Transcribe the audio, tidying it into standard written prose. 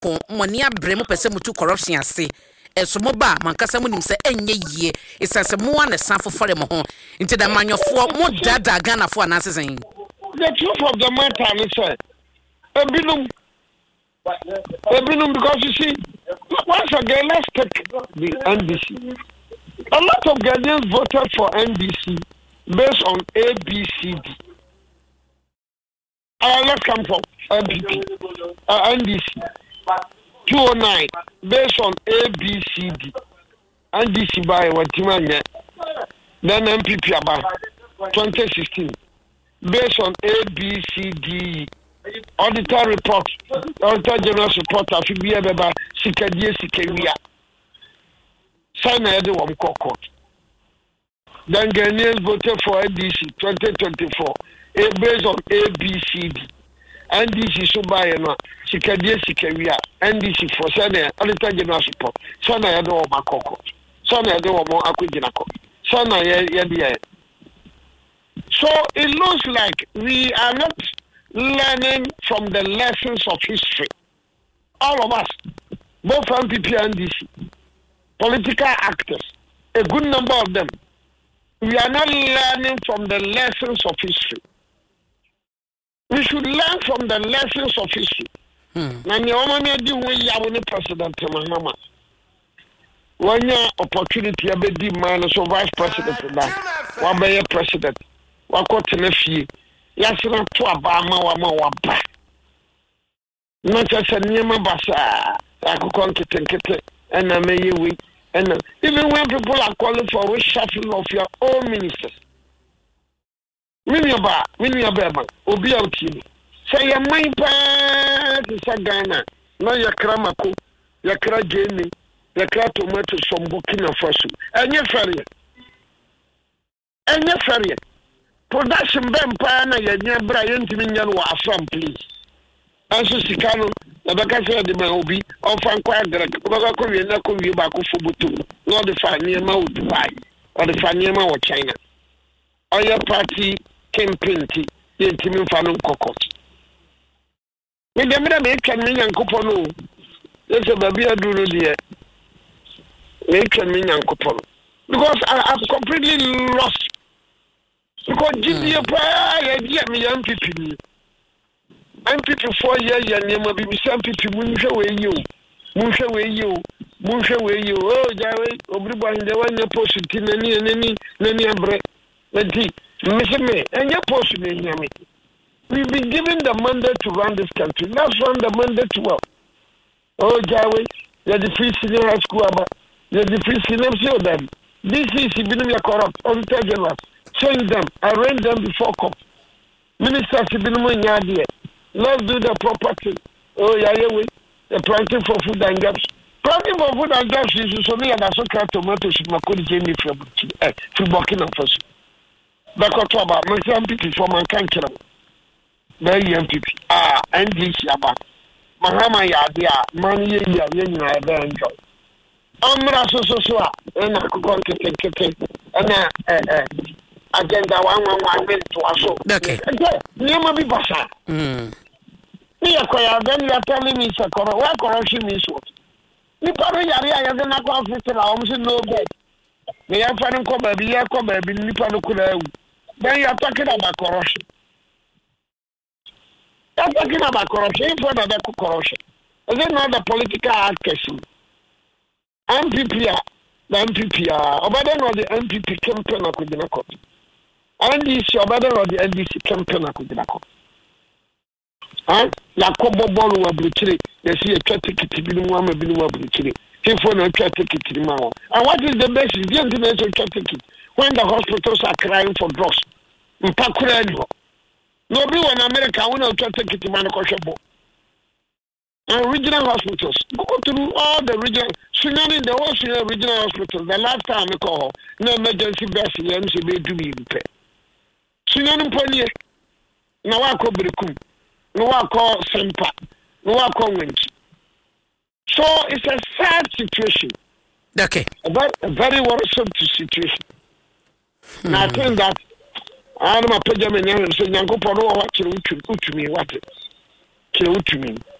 ko moni abre mo pese mutu corruption ase eso mo ba mankasa mo nim se enye yie esase mo ana sanfo fore mo ho nti da manyofo mo dada Ghana fo anase sen. The truth of the matter is ebinum because you see once again let's take the NDC. A lot of Ghanaians voted for NDC based on ABCD. Let's come from NDC 209 based on ABCD. NDC by Watimanya. Then MPP about 2016 based on ABCD. Auditor report, Auditor General report of Beba Sikadie Sikewia. Sign a one court. Then Ghanaians voted for NDC 2024 based on ABCD. NDC Subayana, Sikadie Sikewia, NDC for Senate, Auditor General report. Sign a one court. Sign a one more Akujinako. Sign a So it looks like we are not learning from the lessons of history. All of us, both MPP and DC, political actors, a good number of them, we are not learning from the lessons of history. We should learn from the lessons of history. President Mahama. One year opportunity, I be man, so vice president, one be president, one quarter Yasina to Abama waba. Not just a Nima Basa, I could conquer and I may we. And even when people are calling for a reshuffling of your own ministers. Miniaba, Obi Outini. Say your mind pass is a Ghana. No, your Kramako, your Krajeni, your Kratomato from Burkina Faso. And your ferry. Production Bempana, your Brian Timinyan were from, please. And so Sicano, the Bacasa de Maobi, or Francois Greg, Korean, Baku Fubutu, not the Fanima or Dubai, or the Fanima or China. Or your party campaign, the Timin Fanon Cocotte. When the Madame and Copono, there's a baby I do dear. Make and Copono. Because I've completely lost. Because Jimmy Prayer, me young people. I'm people 4 years, and you may be some people, Munsha way you. Oh, Jared, everybody, the one you posted in any bread. Let's see, Miss May, and your post in Yami. We've been given the mandate to run this country. Let's run the mandate well. Oh, Jared, you're the free senior high school, you're the free senior them. This is Ibn corrupt, Auditor General. Change them, arrange them before COP. Minister Sibinum Yadia. Let's do the proper thing. Oh, yeah, the planting for food and gaps. Planting for food and gaps is only an Asoka tomatoes in Makodi Jamie from Burkina Faso. Back on top about my MPP for my country. Very MPP. NDC about Mahama Yadia, money, I very enjoy. Amra so, and I could go to agenda 1 minute to us. Okay. Never be Basa. Then you are telling me, where corruption is what? You probably are not going to almost no bed. They are finding cover, be a cover, be Nippon. Then you are talking about corruption. You are talking about corruption, for the corruption. Is it not the political advocacy? MPP, the MPP, or better not the MPP campaign of the court. NDC, or better not the NDC campaign of the court. Yakobo Bolu wa Bruchiri, they see a ticket to be one of the Bruchiri. People no ticket to the mouth. And what is the best? The international ticket when the hospitals are crying for drugs. Nobody in America will not ticket to Manakosha. And regional hospitals, go through all the regional, Sunani, the whole regional hospitals. The last time I call, no emergency best in MCB to be repaired. Sunani Pony, no one call Brikum, no one call Sempa, no one call Winch. So it's a sad situation. Okay. A very worrisome situation. And I think that I am a Pajaman and say, Yanko Poro, what you to me, what it? To me.